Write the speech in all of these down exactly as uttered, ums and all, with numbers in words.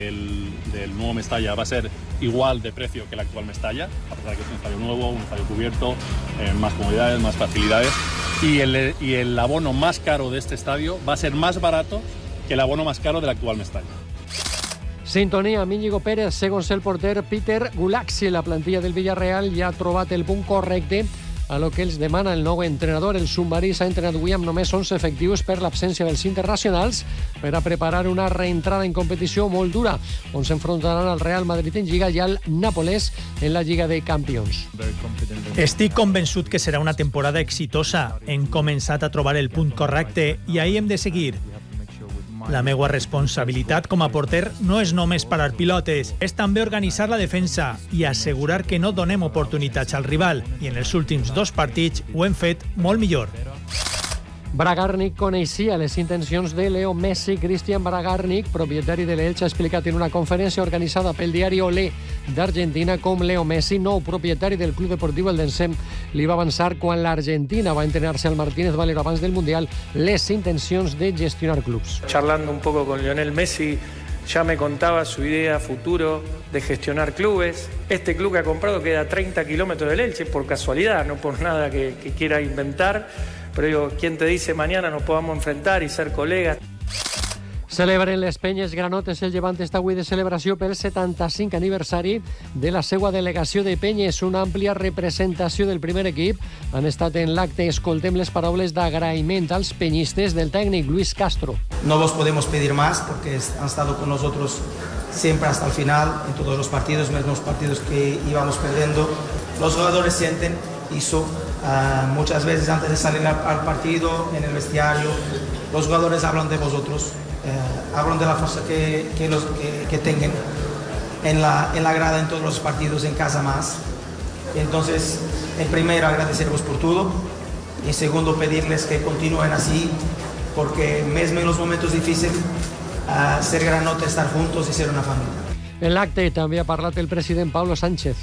El, del nuevo Mestalla va a ser igual de precio que el actual Mestalla, a pesar de que es un estadio nuevo, un estadio cubierto, eh, más comodidades, más facilidades. Y el, y el abono más caro de este estadio va a ser más barato que el abono más caro del actual Mestalla. Sintonia amb Íñigo Pérez, segons el porter Peter Gulaxi. La plantilla del Villarreal ja ha trobat el punt correcte a lo que els demana el nou entrenador. El submarí s'ha entrenat avui amb només onze efectius per l'absència dels internacionals per a preparar una reentrada en competició molt dura, on s'enfrontaran al Real Madrid en Lliga i al Nàpoles en la Lliga de Campions. Estic convençut que serà una temporada exitosa. Hem començat a trobar el punt correcte i ahí hem de seguir. La meva responsabilitat com a porter no és només parar pilotes, és també organitzar la defensa i assegurar que no donem oportunitats al rival, i en els últims dos partits ho hem fet molt millor. Bragarnik coneixia les intencions de Leo Messi. Cristian Bragarnik, propietari de l'Elche, ha explicat en una conferència organitzada pel diari Olé d'Argentina com Leo Messi, nou propietari del Club Deportiu Eldense, li va avançar quan l'Argentina va entrenar-se al Martínez Valero abans del Mundial les intencions de gestionar clubs. Charlando un poco con Lionel Messi, ya me contaba su idea futuro de gestionar clubes. Este club que ha comprado queda a treinta kilómetros del Elche, por casualidad, no por nada que, que quiera inventar. Però digo, ¿quién te dice mañana nos podamos enfrentar y ser colegas? Celebren les penyes granotes. El Llevant està avui de celebració pel setanta-cinquè aniversari de la seva delegació de penyes. Una àmplia representació del primer equip han estat en l'acte. Escoltem les paraules d'agraïment als penyistes del tècnic Luis Castro. No vos podemos pedir más porque han estado con nosotros siempre hasta el final, en todos los partidos, menos los partidos que íbamos perdiendo. Los jugadores sienten eso. Uh, muchas veces antes de salir al, al partido, en el vestiario, los jugadores hablan de vosotros, uh, hablan de la fuerza que, que, los, que, que tengan en la, en la grada, en todos los partidos, en casa más. Entonces, en primero, agradeceros por todo, y en segundo, pedirles que continúen así, porque mismo en los momentos difíciles, uh, ser granota, estar juntos y ser una familia. En l'acte també ha parlat el president Pablo Sánchez.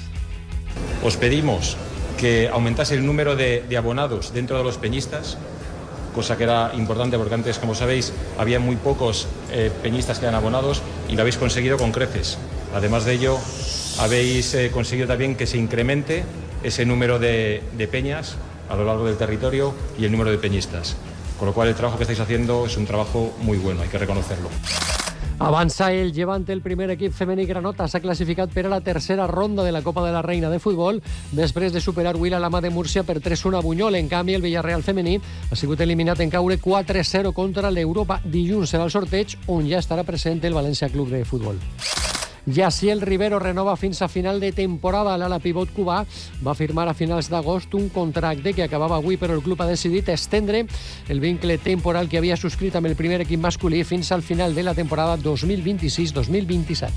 Os pedimos que aumentase el número de, de abonados dentro de los peñistas, cosa que era importante porque antes, como sabéis, había muy pocos eh, peñistas que eran abonados y lo habéis conseguido con creces. Además de ello, habéis eh, conseguido también que se incremente ese número de, de peñas a lo largo del territorio y el número de peñistas. Con lo cual el trabajo que estáis haciendo es un trabajo muy bueno, hay que reconocerlo. Avança el Llevant. El primer equip femení granota s'ha classificat per a la tercera ronda de la Copa de la Reina de Futbol després de superar avui la Lama de Múrcia per tres a un a Bunyol. En canvi, el Villarreal femení ha sigut eliminat en caure quatre a zero contra l'Europa. Dilluns serà el sorteig on ja estarà present el València Club de Futbol. Yaciel Rivero renova fins a final de temporada. L'ala pivot cubà va firmar a finals d'agost un contracte que acabava avui, però el club ha decidit estendre el vincle temporal que havia subscrit amb el primer equip masculí fins al final de la temporada dos mil vint-i-sis dos mil vint-i-set.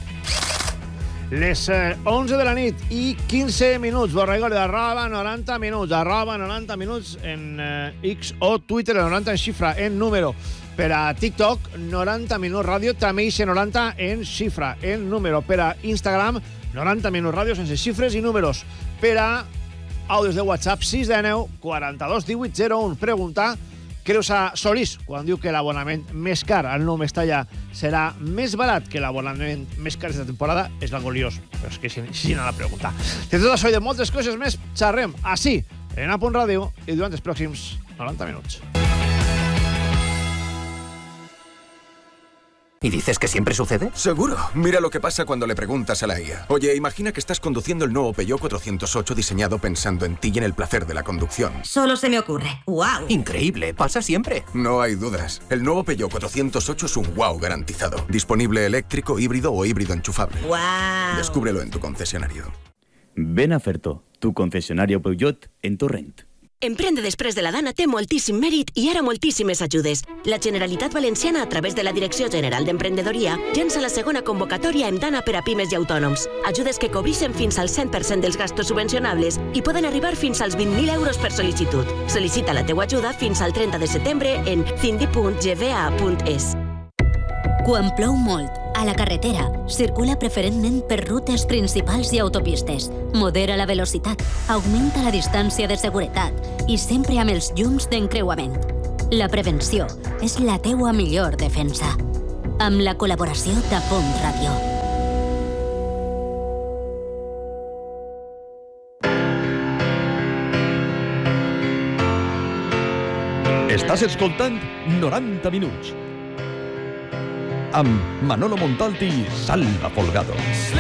Les eh, onze de la nit i quinze minuts. Vos recordo, arroba noranta minuts, arroba noranta minuts en eh, X o Twitter, noranta en xifra, en número. Per a TikTok, noranta minuts ràdio, també ixe noranta en xifra, en número. Per a Instagram, noranta minuts ràdio, sense xifres i números. Per a àudios de WhatsApp, sis de nou, quaranta-dos, divuit, zero, un. Preguntar, creus a Solís quan diu que l'abonament més car al nou Mestalla serà més barat que l'abonament més car d'aquesta temporada? És algo liós, però és que si, si no la pregunta. De tot això i de moltes coses més, xerrem així, en A Punt Ràdio, i durant els pròxims noranta minuts. ¿Y dices que siempre sucede? Seguro. Mira lo que pasa cuando le preguntas a la I A. Oye, imagina que estás conduciendo el nuevo Peugeot cuatrocientos ocho diseñado pensando en ti y en el placer de la conducción. Solo se me ocurre. ¡Wow! Increíble. Pasa siempre. No hay dudas. El nuevo Peugeot cuatrocientos ocho es un wow garantizado. Disponible eléctrico, híbrido o híbrido enchufable. ¡Wow! Descúbrelo en tu concesionario. Ven a Ferto, tu concesionario Peugeot en Torrent. Emprende després de la Dana té moltíssim mèrit i ara moltíssimes ajudes. La Generalitat Valenciana, a través de la Direcció General d'Emprenedoria, llença la segona convocatòria amb Dana per a pimes i autònoms. Ajudes que cobreixen fins al cent per cent dels gastos subvencionables i poden arribar fins als vint mil euros per sol·licitud. Sol·licita la teua ajuda fins al trenta de setembre en cindi punt g v a punt es. Quan plou molt, a la carretera, circula preferentment per rutes principals i autopistes. Modera la velocitat, augmenta la distància de seguretat i sempre amb els llums d'encreuament. La prevenció és la teua millor defensa. Amb la col·laboració d'A Punt Ràdio. Estàs escoltant noranta minuts amb Manolo Montalti i Salva Folgado.